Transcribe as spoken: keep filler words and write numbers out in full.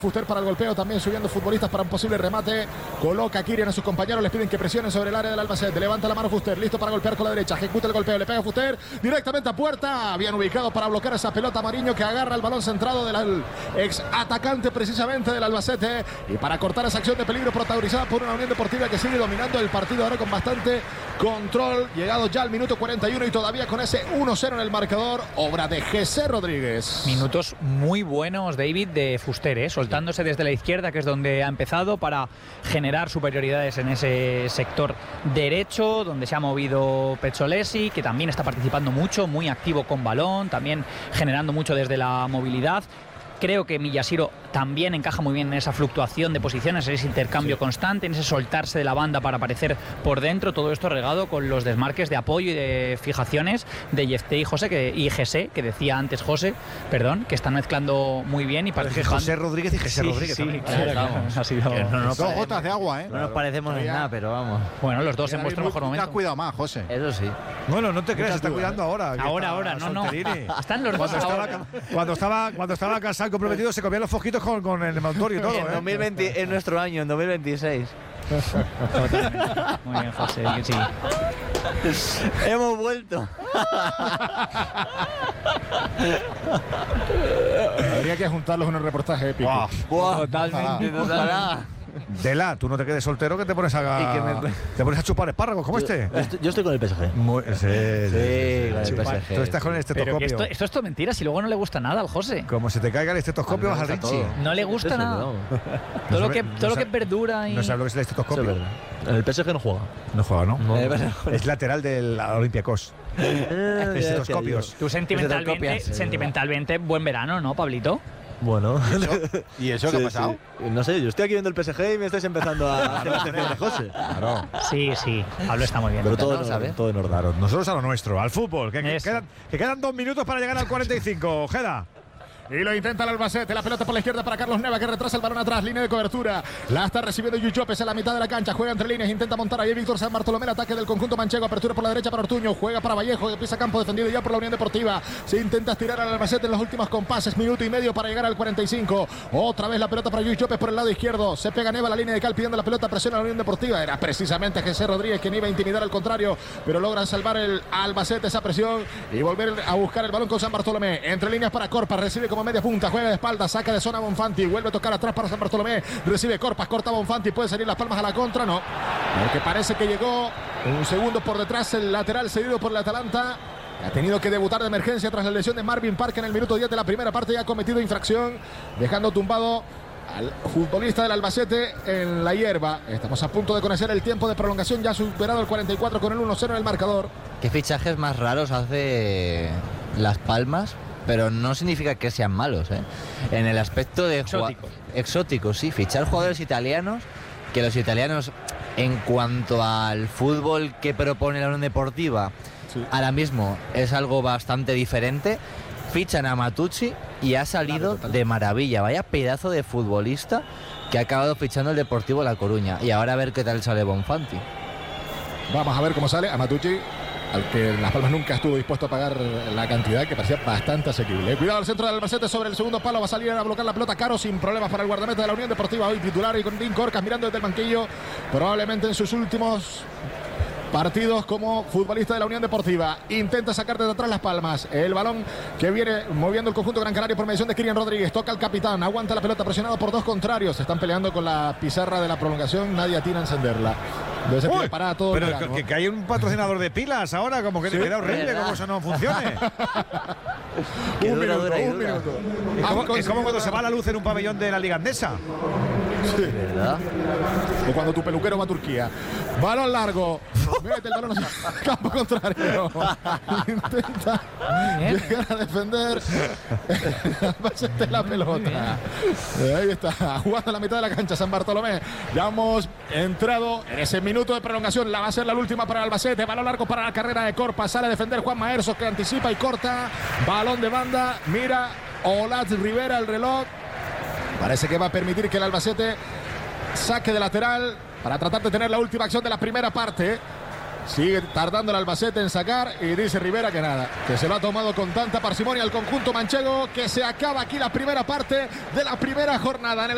Fuster para el golpeo, también subiendo futbolistas para un posible remate. Coloca a Kirian a sus compañeros, les piden que presionen sobre el área del Albacete. Levanta la mano Fuster, listo para golpear con la derecha. Ejecuta el golpeo, le pega a Fuster directamente a puerta. Bien ubicado para bloquear esa pelota. Mariño, que agarra el balón centrado del ex atacante precisamente del Albacete. Y para cortar esa acción de peligro protagonizada por una Unión Deportiva que sigue dominando el partido ahora con bastante control. Llegado ya al minuto cuarenta y uno y todavía con ese uno cero en el marcador. Obra de José Rodríguez. Minutos muy buenos, David, de Fuster, ¿eh? Soltándose desde la izquierda, que es donde ha empezado, para generar superioridades en ese sector derecho, donde se ha movido Pezzolesi, que también está participando mucho, muy activo con balón, también generando mucho desde la movilidad. Creo que Miyashiro también encaja muy bien en esa fluctuación de posiciones, en ese intercambio sí. constante, en ese soltarse de la banda para aparecer por dentro. Todo esto regado con los desmarques de apoyo y de fijaciones de Yefté y José, que, y José, que decía antes José, perdón, que están mezclando muy bien y parece que José Rodríguez y José sí, Rodríguez. Sí, también. claro, claro, ha sido... no, no, dos gotas de agua, ¿eh? No claro. nos parecemos en nada, pero vamos. Bueno, los dos en vuestro mejor momento. Te has cuidado más, José. Eso sí. Bueno, no te creas, se está cuidando ahora. Ahora, ahora, no, no. Están los dos cuando ahora. Estaba, cuando, estaba, cuando estaba casado y comprometido, se comían los foquitos con, con el Montorio y todo, en ¿eh? dos mil veinte, en nuestro año, en dos mil veintiséis. Muy bien, José, que sí. Hemos vuelto. Habría que juntarlos en un reportaje épico. Wow. Wow. Totalmente, totalmente. Dela, tú no te quedes soltero que te pones a, me... te pones a chupar espárragos como yo, este. Yo estoy, yo estoy con el P S G. Muy, sí, sí, sí, con el sí, P S G. Tú estás con el estetoscopio. Esto, esto es todo mentira, si luego no le gusta nada al José. Como se te caiga el estetoscopio, vas al Richie. No le gusta nada. Todo lo que, todo lo que es verdura y... No sabes lo que es el estetoscopio. En el P S G no juega. No juega, ¿no? no. Es lateral del Olympiacos. Estetoscopios. Tú sentimentalmente, sentimentalmente, buen verano, ¿no, Pablito? Bueno. ¿Y eso, ¿Y eso sí, qué ha pasado? Sí. No sé, yo estoy aquí viendo el P S G y me estáis empezando a hacer la atención de José. Claro. Sí, sí, Pablo está muy bien. Pero todo, no, todo en orden. Claro. Nosotros a lo nuestro, al fútbol. Que, que, quedan, que quedan dos minutos para llegar al cuarenta y cinco. Ojeda. Y lo intenta el Albacete, la pelota por la izquierda para Carlos Neva, que retrasa el balón atrás, línea de cobertura. La está recibiendo Yuyu López en la mitad de la cancha, juega entre líneas, intenta montar ahí Víctor San Bartolomé, el ataque del conjunto manchego, apertura por la derecha para Ortuño, juega para Vallejo, que pisa campo defendido ya por la Unión Deportiva. Se intenta estirar al Albacete en los últimos compases, minuto y medio para llegar al cuarenta y cinco. Otra vez la pelota para Yuyu López por el lado izquierdo, se pega Neva a la línea de cal pidiendo la pelota, presiona a la Unión Deportiva. Era precisamente José Rodríguez quien iba a intimidar al contrario, pero logran salvar el Albacete esa presión y volver a buscar el balón con San Bartolomé. Entre líneas para Corpa, recibe como media punta, juega de espalda, saca de zona Bonfanti, vuelve a tocar atrás para San Bartolomé, recibe Corpas, corta Bonfanti, puede salir las palmas a la contra, no, porque parece que llegó un segundo por detrás el lateral cedido por el Atalanta. Ha tenido que debutar de emergencia tras la lesión de Marvin Park en el minuto diez de la primera parte y ha cometido infracción, dejando tumbado al futbolista del Albacete en la hierba. Estamos a punto de conocer el tiempo de prolongación, ya ha superado el cuarenta y cuatro con el uno cero en el marcador. ¿Qué fichajes más raros hace Las Palmas? Pero no significa que sean malos, ¿eh? En el aspecto de exóticos. Exóticos, sí. Fichar jugadores italianos, que los italianos, en cuanto al fútbol que propone la Unión Deportiva, sí. ahora mismo es algo bastante diferente. Fichan a Matucci y ha salido claro, de maravilla. Vaya pedazo de futbolista que ha acabado fichando el Deportivo La Coruña. Y ahora a ver qué tal sale Bonfanti. Vamos a ver cómo sale a Matucci, al que Las Palmas nunca estuvo dispuesto a pagar la cantidad que parecía bastante asequible. Cuidado al centro del Albacete sobre el segundo palo, va a salir a bloquear la pelota Caro sin problemas para el guardameta de la Unión Deportiva, hoy titular y con Dean Corcas mirando desde el banquillo, probablemente en sus últimos partidos como futbolista de la Unión Deportiva. Intenta sacar desde atrás Las Palmas. El balón que viene moviendo el conjunto Gran Canaria por mediación de Kirian Rodríguez. Toca al capitán. Aguanta la pelota presionado por dos contrarios. Se están peleando con la pizarra de la prolongación. Nadie atina a encenderla. Debe ser para todo. Pero verano, que, que hay un patrocinador de pilas ahora. Como que sí, queda horrible. ¿Verdad? Como eso no funcione. un minuto, dura un dura. minuto. Es como, es como cuando se va la luz en un pabellón de la Liga Andesa. Sí. ¿Verdad? O cuando tu peluquero va a Turquía. Balón largo. Mete el balón hacia el campo contrario. Intenta llegar a defender. Albacete la pelota. Ahí está. Jugando a la mitad de la cancha San Bartolomé. Ya hemos entrado en ese minuto de prolongación. La va a ser la última para Albacete. Balón largo para la carrera de Corpa. Sale a defender Juan Maerso, que anticipa y corta. Balón de banda. Mira Olat Rivera el reloj. Parece que va a permitir que el Albacete saque de lateral para tratar de tener la última acción de la primera parte. Sigue tardando el Albacete en sacar y dice Rivera que nada, que se lo ha tomado con tanta parsimonia el conjunto manchego, que se acaba aquí la primera parte de la primera jornada. En el